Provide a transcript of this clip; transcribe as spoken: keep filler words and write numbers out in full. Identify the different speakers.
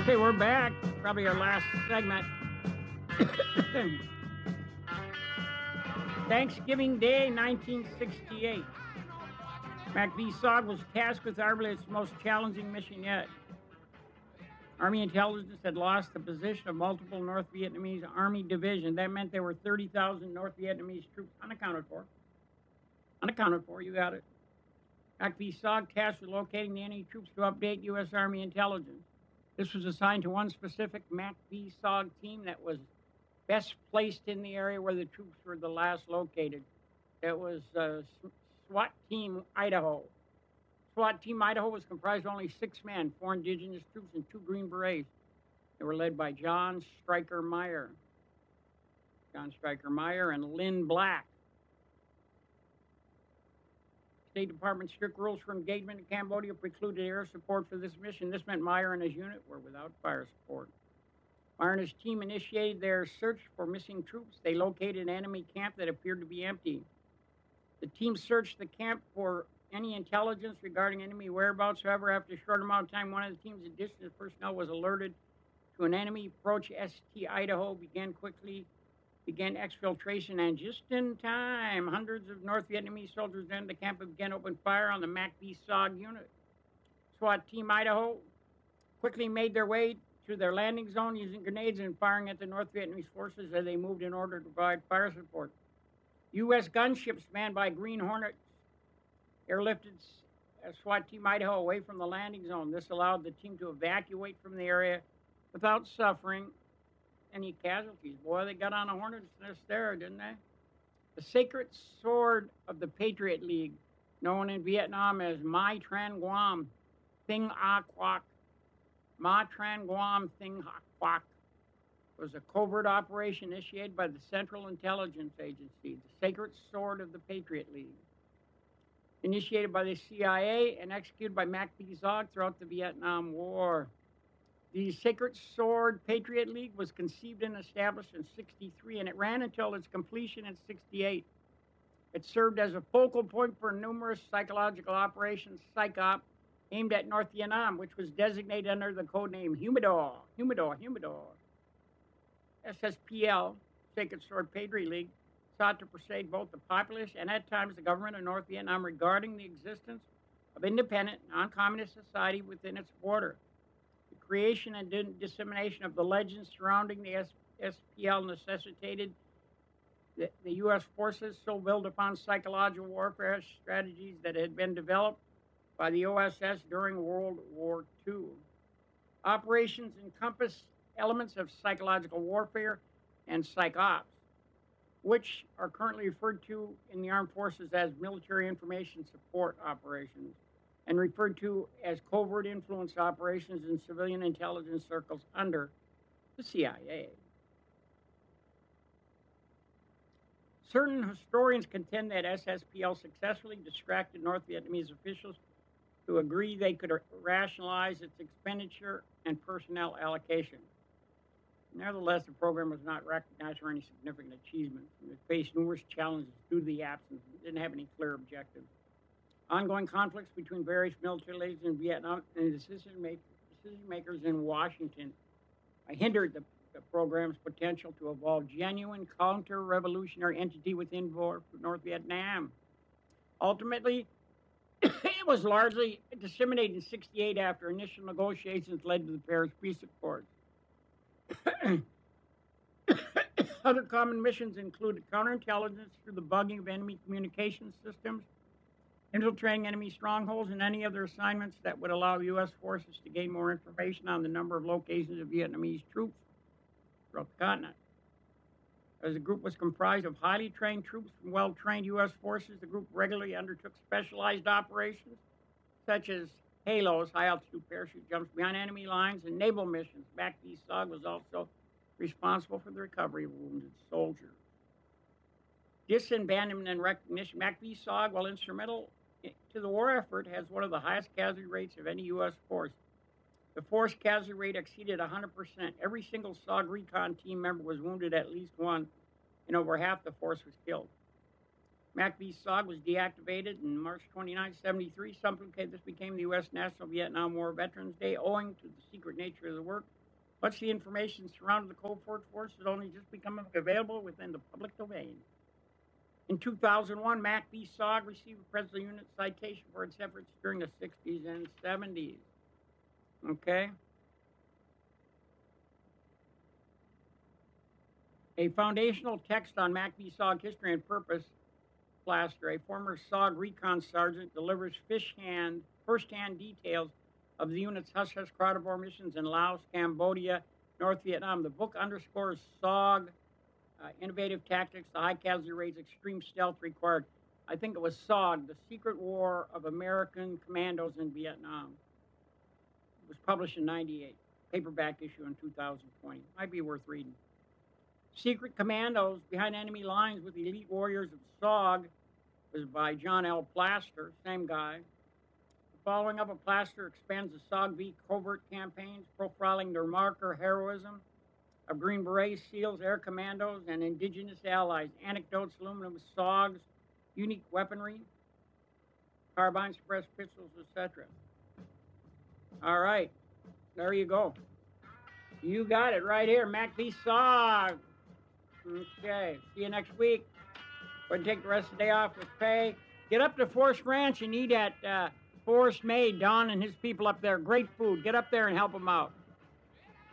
Speaker 1: Okay, we're back. Probably our last segment. Thanksgiving Day, nineteen sixty-eight. MACV-SOG was tasked with arguably its most challenging mission yet. Army intelligence had lost the position of multiple North Vietnamese Army divisions. That meant there were thirty thousand North Vietnamese troops unaccounted for. Unaccounted for, you got it. MACV-SOG tasked with locating the enemy troops to update U S Army intelligence. This was assigned to one specific MACV-SOG team that was best placed in the area where the troops were the last located. It was uh, SWAT Team Idaho. SWAT Team Idaho was comprised of only six men, four indigenous troops and two Green Berets. They were led by John Stryker Meyer. John Stryker Meyer and Lynn Black. State Department strict rules for engagement in Cambodia precluded air support for this mission. This meant Meyer and his unit were without fire support. Meyer and his team initiated their search for missing troops. They located an enemy camp that appeared to be empty. The team searched the camp for any intelligence regarding enemy whereabouts. However, after a short amount of time, one of the team's additional personnel was alerted to an enemy approach. S T Idaho began quickly, began exfiltration, and just in time, hundreds of North Vietnamese soldiers entered the camp and began open fire on the MACV-SOG unit. SWAT Team Idaho quickly made their way to their landing zone using grenades and firing at the North Vietnamese forces as they moved in order to provide fire support. U S gunships manned by Green Hornets airlifted SWAT Team Idaho away from the landing zone. This allowed the team to evacuate from the area without suffering any casualties. Boy, they got on a hornet's nest there, didn't they? The Sacred Sword of the Patriot League, known in Vietnam as Mai Tran Guam Thing A Quoc, Ma Tran Guam Thing A Quoc, was a covert operation initiated by the Central Intelligence Agency, the Sacred Sword of the Patriot League. Initiated by the C I A and executed by MACV-SOG throughout the Vietnam War. The Sacred Sword Patriot League was conceived and established in sixty-three, and it ran until its completion in sixty-eight. It served as a focal point for numerous psychological operations, PsyOp, aimed at North Vietnam, which was designated under the code name Humidor, Humidor, Humidor. S S P L, Sacred Sword Patriot League, sought to persuade both the populace and at times the government of North Vietnam regarding the existence of independent, non-communist society within its border. The creation and dissemination of the legends surrounding the S P L necessitated the, the U S forces so build upon psychological warfare strategies that had been developed by the O S S during World War Two. Operations encompass elements of psychological warfare and PsyOps, which are currently referred to in the armed forces as military information support operations and referred to as covert influence operations in civilian intelligence circles under the C I A. Certain historians contend that S S P L successfully distracted North Vietnamese officials to agree they could rationalize its expenditure and personnel allocation. Nevertheless, the program was not recognized for any significant achievements. It faced numerous challenges due to the absence. It didn't have any clear objectives. Ongoing conflicts between various military leaders in Vietnam and decision, make, decision makers in Washington hindered the, the program's potential to evolve genuine counter-revolutionary entity within North Vietnam. Ultimately, it was largely disseminated in sixty-eight after initial negotiations led to the Paris Peace Accords. Other common missions included counterintelligence through the bugging of enemy communication systems, infiltrating enemy strongholds, and any other assignments that would allow U S forces to gain more information on the number of locations of Vietnamese troops throughout the continent. As the group was comprised of highly trained troops from well-trained U S forces, the group regularly undertook specialized operations such as halos, high-altitude parachute jumps behind enemy lines, and naval missions. MACV-SOG was also responsible for the recovery of wounded soldiers. Disabandonment and recognition. MACV-SOG, while instrumental to the war effort, has one of the highest casualty rates of any U S force. The force casualty rate exceeded one hundred percent. Every single SOG recon team member was wounded at least one, and over half the force was killed. Mac V SOG was deactivated in March twenty-ninth, seventy-three. Some indicate this became the U S National Vietnam War Veterans Day owing to the secret nature of the work. Much of the information surrounding the Cold War Force had only just become available within the public domain. In two thousand one, Mac V SOG received a Presley Unit citation for its efforts during the sixties and seventies. Okay? A foundational text on Mac V SOG history and purpose. Plaster, a former SOG recon sergeant, delivers fish hand, first-hand details of the unit's hush hush crowd of war missions in Laos, Cambodia, North Vietnam. The book underscores SOG uh, innovative tactics, the high casualty rates, extreme stealth required. I think it was SOG, the Secret War of American Commandos in Vietnam. It was published in ninety-eight, paperback issue in two thousand twenty. Might be worth reading. Secret Commandos Behind Enemy Lines with the Elite Warriors of SOG was by John L. Plaster, same guy. The following up of Plaster expands the SOG V covert campaigns, profiling the remarkable heroism of Green Berets, SEALs, Air Commandos, and indigenous allies. Anecdotes illuminate SOG's unique weaponry, carbine suppressed pistols, et cetera. All right, there you go. You got it right here, Mac V SOG. Okay, see you next week. Go ahead and take the rest of the day off with pay. Get up to Forest Ranch and eat at uh, Forest Maid, Don and his people up there. Great food. Get up there and help them out.